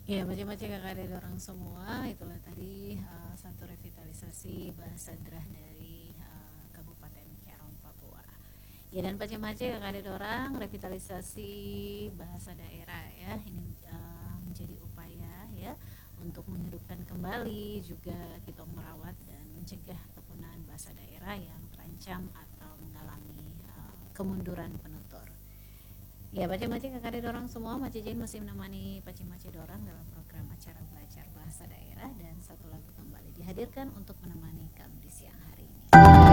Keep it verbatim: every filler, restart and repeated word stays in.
Ya, macam-macam kakak dari orang semua. Itulah tadi uh, satu revitalisasi bahasa daerah dari uh, Kabupaten Kerong, Papua. Ya, dan macam-macam kakak dari orang revitalisasi bahasa daerah ya. Ini uh, menjadi upaya ya untuk menghidupkan kembali juga kita merawat dan mencegah kepunaan bahasa daerah yang terancam atau mengalami uh, kemunduran penutur. Ya, Paci-Maci kakak dorang semua, Macijin masih menemani Paci-Maci dorang dalam program acara belajar bahasa daerah dan satu lagu kembali dihadirkan untuk menemani kamu di siang hari.